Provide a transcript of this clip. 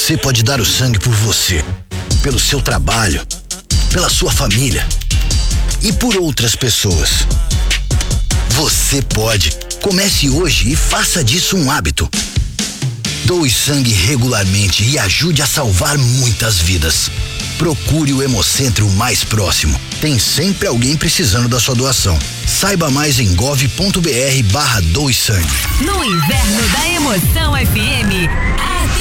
Você pode dar o sangue por você, pelo seu trabalho, pela sua família e por outras pessoas. Você pode. Comece hoje e faça disso um hábito. Doe sangue regularmente e ajude a salvar muitas vidas. Procure o Hemocentro mais próximo. Tem sempre alguém precisando da sua doação. Saiba mais em gov.br/doe sangue. No inverno da Emoção FM,